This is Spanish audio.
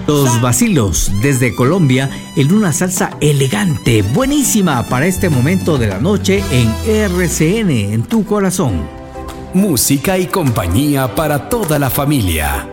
Los Vacilos desde Colombia en una salsa elegante, buenísima para este momento de la noche en RCN, en tu corazón. Música y compañía para toda la familia.